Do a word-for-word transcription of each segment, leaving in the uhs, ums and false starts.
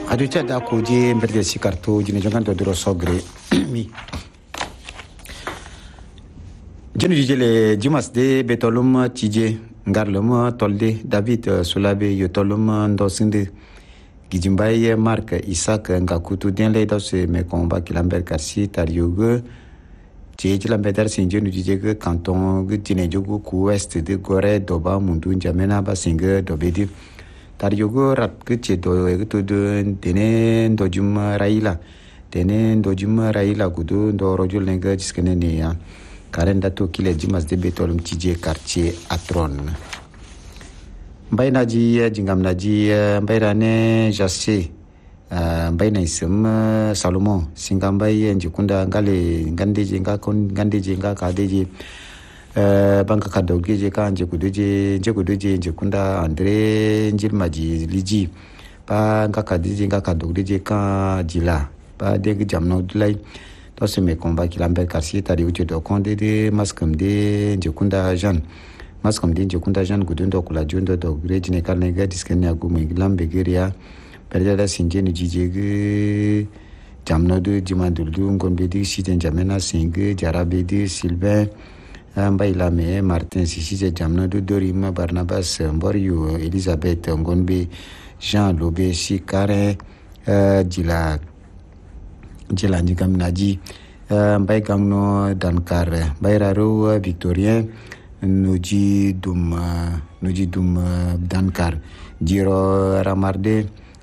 aducha da ko je mberde sikarto jine jonganto duro sogre mi jenu jele jimas de betolum tije ngarlum tolde David Sulabe yotolum ndosinde gijimbaye Mark Isaac ngakutu den le dos me combat kilamber karsi tariogue jeje la bedar sinjenu jige canton gine jogu ku west de gore doba mundu jamena ba singe dobedi tariogue rat ke do to de dene dojum raila dene dojum raila gudu ndo rojul lenga jiskene ne ya karenda to kile jimas de betolum tije quartier atron mbayna ji jingam naji mbayra ne jasse mbayna isum Salomon singambay njikunda ngale ngandeje ngakon ngandeje ngakadeje banka kadogeje kanje kudeje nje kudeje njikunda Andre njilmaji liji pa ngakadeje ngakadogeje ka jila pa de jamno dulai to se me combat kilamber quartier tadi uche do konde de maskam de njikunda Jean maskam de njikunda Jean gudundo kula jundo do grejine kalnega diskenya gume lambe geria perdela sinjeni jijege jamno de dimandulu ngombe de siten jamena singe jarabe de Sylvain mbaila me Martin sisi jamno de Dorima Barnabas Mborio Elizabeth ngombe Jean Lobe Sikare jila jila njigamnaji mbay gangno Dankar bayraro Victorien noji dum noji dum Dankar jiro ramarde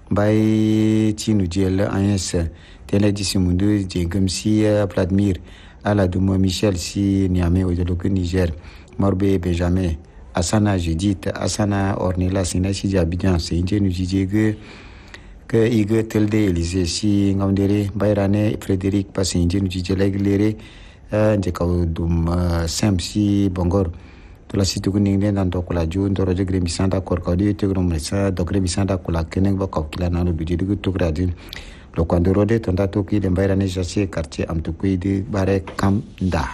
bay chinu jel ans tele disimundu jengam si Vladimir ala dum Michel si Niamey ojologue Niger Morbe Benjamin Asana Judith Asana Ornella Sinachi Abidjan Senje Nujige que ige telde Elise si ngawndere bayrane Frédéric Passenje Nujige leglere njekaw dum Sam si Bongor la site kuningne nan to kula ju ndo roje gremi sanda kor kodi te grom mesa do gremi sanda kula kenen ba ko kila nanu bidi du to gradin lo kwando rode to nda to ki le mbayra ne jasse quartier am to kuidi bare kam nda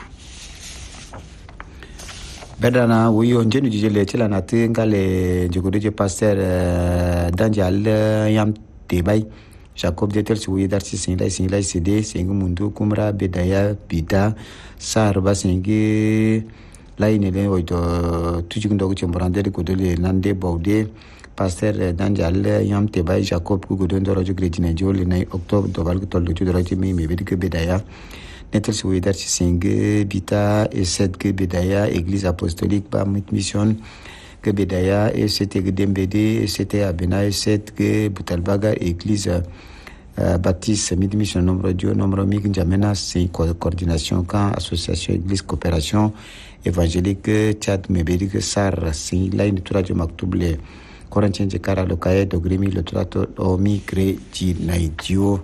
bedana wuyo njenu jijele chela na te ngale jogodeje pasteur danjal yam te bay Jacob de tel suwi dar si sin lay sin lay cd singu mundu kumra bedaya bida sarba singi laine le oito tujundo ko chembrande ko dele nande bawde pasteur danjal yam te bay Jacob ko godon do rojo grejine jole nay octobre do balko toldo do rojo mi me bedi ke bedaya netel suwi dar si singe bita et set ke bedaya église apostolique ba mission que bedaya et c'était que dembede c'était abena et set que butalbaga église Uh, baptiste mid mission nombre dio nombre mi jamena c'est coordination quand association église coopération évangélique Tchad mebedique sar c'est là une tour de maktuble corinthiens de kara le cahier de grimi le trato omi créti naidio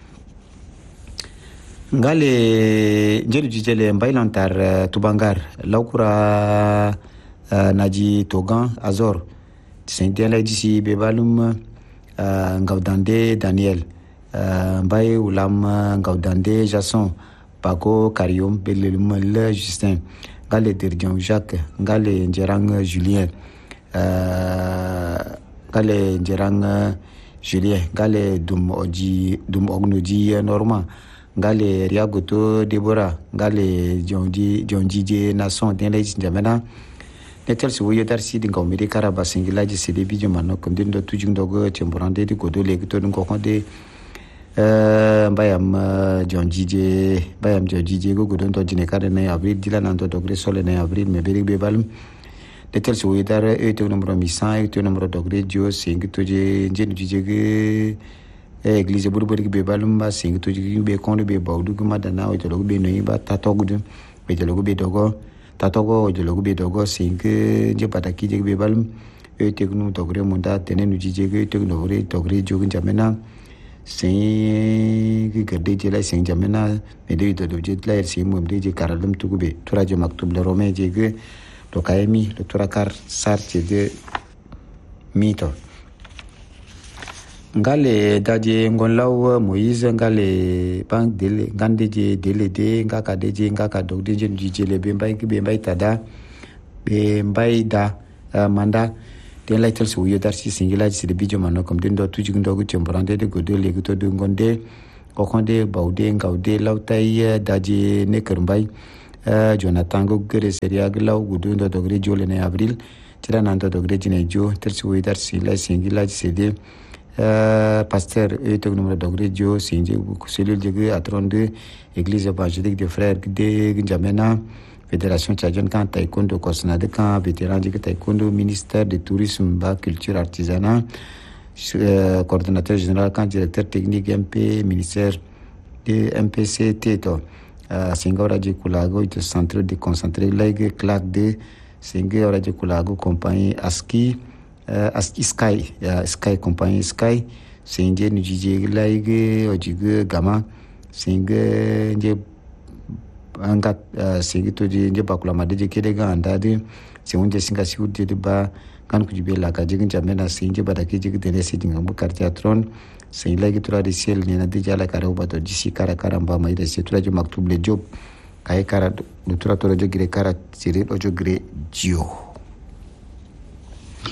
ngale jeru jijele mbailantar tubangar laukura uh, naji togan azor c'est là d'ici bebalum uh, ngawdande Daniel Uh, mbaye ulam ngaudande Jason Paco Karium Belelum le Justin ngale Dirdion Jacques ngale Njerang Julien uh, ngale Njerang Julien ngale Dum Oji Dum Ognoji Norma ngale Riagoto Deborah ngale Jonji Jonji Nason den le jamena netel si wuyo dar si dinga umiri karaba singilaji sede bijo mano kondin do tujung dogo chemborande di godo le to ngo konde Uh, bayam uh, John Jije bayam John Jije go godon to jine kare na avril dilan anto dogre sole na avril me beri be balm de tel so widar e to numero misa e to numero dogre jo sing to je jenu jije ge église burburi be balm ba sing to je be kon be bawdu guma dana o to be no ba tatogdu be to be dogo tatogo o to be dogo sing je pataki je be balm e te gnu dogre munda tenen jije ge to no re dogre jo jamena sen ki gade jela sen jamena me de do je la sen mo de je karalum tugube turaje maktub le rome je ge to kaymi le turakar sarche de mito ngale daje ngonlaw Moïse ngale bank dele ngande je dele de ngaka de je ngaka do de je je le be mbay ki be mbay tada be mbay da uh, manda den laitel so yo darsi singilaji sidi bijo mano kom den do tuji ndo go tembrande de godo le to de ngonde ko konde baude ngaude lautai daji ne kermbay jonathan go gere seria glaw gudu ndo dogre jole ne avril tira nando dogre jine jo tel so yo darsi la singilaji sidi pasteur et to numero dogre jo sinje cellule de atronde église évangélique des frères de N'Djamena, Fédération tchadienne kan taekwondo Kosnade kan vétéran de taekwondo, ministère de tourisme ba culture artisanat, euh, coordonnateur général kan directeur technique M P ministère de M P C T to uh, Singora de Kulago it centre de concentré leg claque de Singora de Kulago compagnie Aski uh, Aski Sky uh, Sky compagnie Sky Sinje Nujije leg ojige gama Singe nje anga uh, singi to je nje bakula madeje kede ga andade singe singa siudi de ba kan kujibe la ka jigin jamena singe badake jigi de sidi ngam kartia tron singe lagi tura de sel ne na de jala kara ubato jisi kara kara mba mai de setura jo maktub le job kai kara nutura to jo gire kara sire ojo gire jio